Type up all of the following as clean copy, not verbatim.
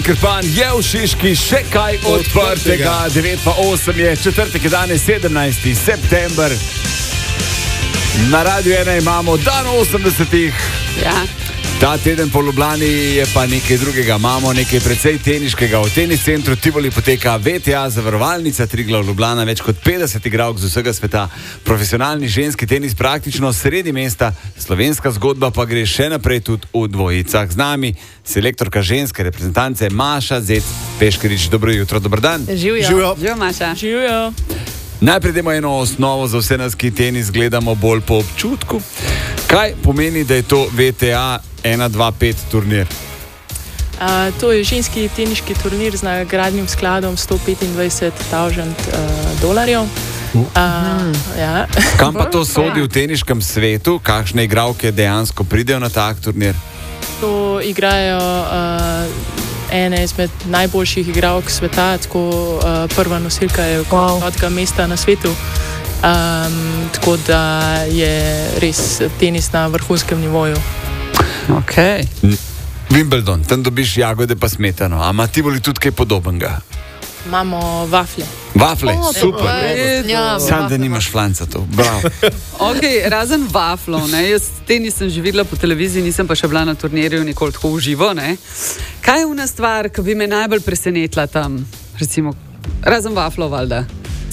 Krpan je v Šiški še kaj odprtega. 9 pa 8 je četrtek, danes 17. september. Na Radiu 1 imamo dan 80-ih. Ja. Ta teden po Ljubljani je pa nekaj drugega. Imamo nekaj precej teniškega. V tenis centru Tivoli poteka VTA zavarovalnica Triglav Ljubljana. Več kot 50 igralk z vsega sveta. Profesionalni ženski tenis praktično sredi mesta. Slovenska zgodba pa gre še naprej tudi v dvojicah. Z nami selektorka ženske reprezentance Maša Zec Peškarič. Dobro jutro, dober dan. Živijo, Maša. Živijo. Najprej dajmo eno osnovo za vse nas, ki tenis gledamo bolj po občutku. Kaj pomeni, da je to VTA 1-2-5 turnir? To je ženski teniški turnir z nagradnim skladom $125,000. Ja. Kam pa to sodi v teniškem svetu? Kakšne igralke dejansko pridejo na tak turnir? To igrajo ene izmed najboljših igralk sveta, tako prva nosilka je od mesta na svetu. Tako da je res tenis na vrhunskem nivoju. Okay. Wimbledon, tam dobiš jagode pa smetano. A ima Tivoli tudi kaj podobnega? Imamo vaflje. Vaflje, super. Ja, sam da nimaš flanca to, bravo. Okay, razen vaflov, ne? Jaz tenis sem že videla po televiziji, nisem pa še bila na turnirju nikoli tako v živo. Ne? Kaj je una stvar, ki bi me najbolj presenetila tam, recimo, razen vaflov, valjda?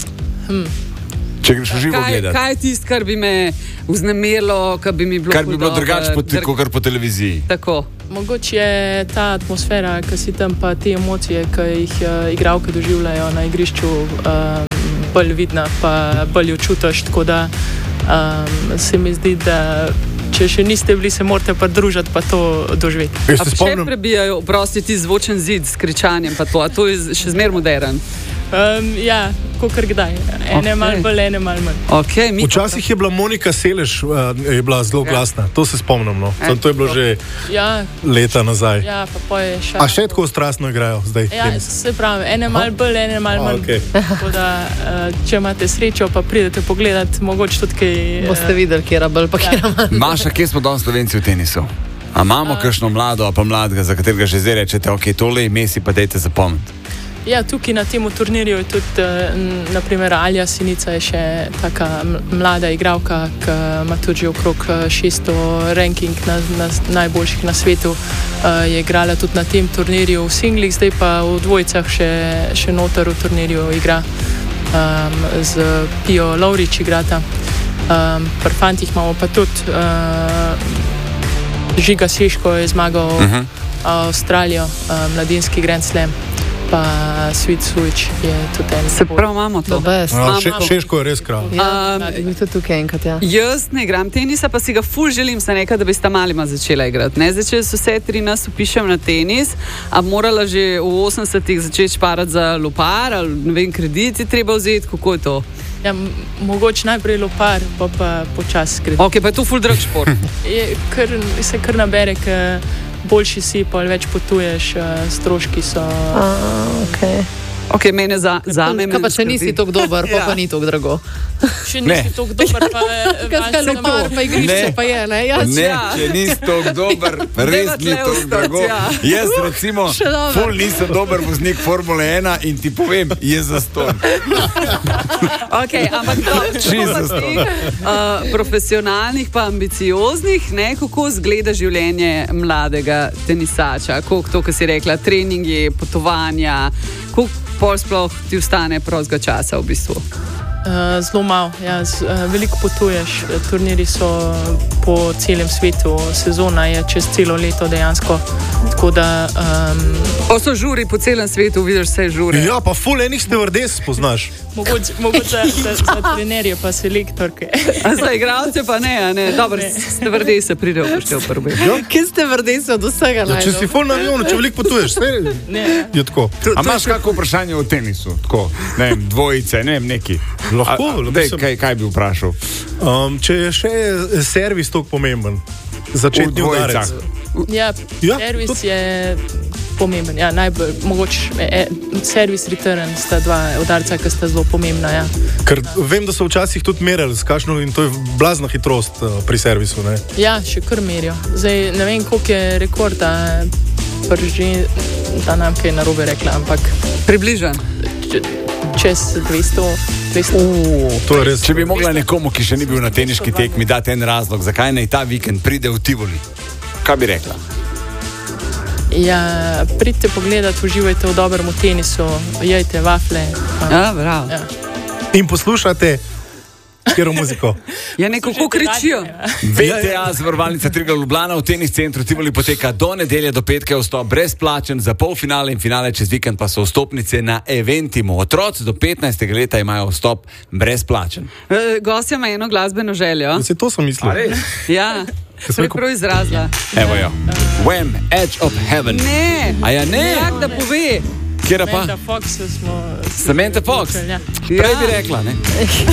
Če greš v živo gledati. Kaj je tisto, kar bi me vznemirilo, kar bi mi bilo kar bi bilo drugače kot po televiziji? Tako. Mogoče je ta atmosfera, ki si tam, pa te emocije, ki jih igralke doživljajo na igrišču, bolj vidna, pa bolj jo čutiš. Tako da se mi zdi, da če še niste bili, se morate pa družiti, pa to doživeti. A še prebijajo, prostiti, zvočen zid s kričanjem, pa to, a to je še zmer modern? Ja, kakor kdaj. Ene malo bolj, ene malo manj. Okay, včasih je bila Monika Seleš, je bila zelo glasna. To se spomnim, no. To je bilo že leta nazaj. Ja, pa je še. A še tako strastno igrajo zdaj? Ja, se pravi, ene malo bolj, ene malo manj. Okay. Tako da, če imate srečo, pa pridete pogledat, mogoče tudi kaj. Boste videli, kje je bolj, pa kje je manj. Maša, kje smo danes Slovenci v tenisu? A imamo kakšno mlado, a pa mladega, za katerega že zdaj rečete, ok, tole ime si pa dejte zapomniti? Ja, tukaj na tem turnirju je tudi, naprimer, Alja Sinica je še taka mlada igralka, ki ima tudi že okrog 600 ranking na najboljših na svetu. Je igrala tudi na tem turnirju v singlih, zdaj pa v dvojicah še noter v turnirju igra. Z Pijo Lovrič igrata. Pri fantih imamo pa tudi Žiga Seško je zmagal Avstralijo, mladinski Grand Slam. Pa Svit Sujič je tudi en. Se prav imamo to. Šeško je res kralj. Jaz ne igram tenisa, pa si ga ful želim, se nekaj, da bi sta malima začela igrati. Ne? Zdaj, če so vse 13 upišem na tenis, a morala že v 80-ih začeti šparati za lopar, ali ne vem, krediti treba vzeti, kako je to? Ja, mogoče najprej lopar, pa počas kredit. Ok, pa je to ful drag šport. Se kar nabere, ker boljši si, pa več potuješ, stroški so. Ok, mene zame. Kaj pa če nisi tako dober, pa ni tako drago. Če nisi tako dober, pa kaj lopar, pa igrišče pa je, ne? Če nisi tako dober, res ni tako drago. Jaz recimo ful nisem dober voznik Formule 1 in ti povem, je zastonj. Ok, ampak profesionalnih pa ambicioznih, ne, kako zgleda življenje mladega tenisača? Koliko to, kar si rekla, treningi, potovanja, koliko pol sploh ti ostane prostega časa v bistvu? Zelo malo, ja, veliko potuješ, turniri so po celem svetu, sezona je čez celo leto dejansko, tako da... So žuri po celem svetu, vidiš vse žuri. Ja, pa ful enih stevardes poznaš. Mogoče za trenerje pa selektorke. A za igralce pa ne, a ne? Dobro, stevardese pridejo poštev prvi. Kje stevardese od vsega najdo? Če si ful na avionu, če veliko potuješ, je tako. A imaš kako vprašanje o tenisu? Tako, ne vem, dvojice, ne vem, neki. Lahko. Kaj bi vprašal? Če je še servis toliko pomemben, začetni udarec. Ja, servis je pomemben. Ja, najbolj mogoče servis return sta dva udarca, ki sta zelo pomembna. Ja. Ker vem, da so včasih tudi merili s kakšno in to je blazna hitrost pri servisu. Ne? Ja, še kar merijo. Zdaj ne vem, koliko je rekorda. Prži, da nam kaj narobe rekla, ampak Približan. čez 200. To je res. Če bi mogla nekomu, ki še ni bil na teniški tekmi, dati en razlog, zakaj naj ta vikend pride v Tivoli, kaj bi rekla? Ja, pridite pogledat, uživajte v dobrem tenisu, jejte vafle. Bravo. Ja. In poslušate, katero muziko. Ja, nekako kričijo. VTA Zavarovalnica Triglav Ljubljana v tenis centru Tivoli poteka do nedelje do petka, vstop brezplačen, za polfinale in finale čez vikend pa so vstopnice na Eventimu. Otroci do 15. leta imajo vstop brezplačen. Gostja ima eno glasbeno željo. To sem mislil. Ja, to je prav izrazila. Evo jo. Wham! Edge of Heaven. Ne, A ja ne? jak da pove. Kjera pa? Samantha Fox smo... Samantha Fox. Ja. Prej bi rekla, ne?